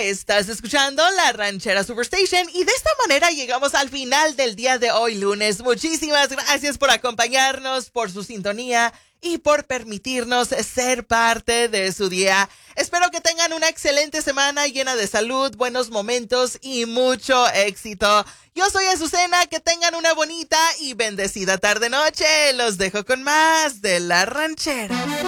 Estás escuchando La Ranchera Superstation y de esta manera llegamos al final del día de hoy, lunes. Muchísimas gracias por acompañarnos, por su sintonía y por permitirnos ser parte de su día. Espero que tengan una excelente semana llena de salud, buenos momentos y mucho éxito. Yo soy Azucena, que tengan una bonita y bendecida tarde-noche. Los dejo con más de La Ranchera.